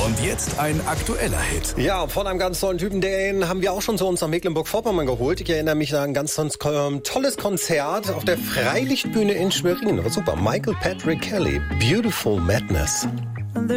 Und jetzt ein aktueller Hit. Ja, von einem ganz tollen Typen, den haben wir auch schon zu uns nach Mecklenburg-Vorpommern geholt. Ich erinnere mich an ein ganz tolles Konzert auf der Freilichtbühne in Schwerin. War super. Michael Patrick Kelly, Beautiful Madness.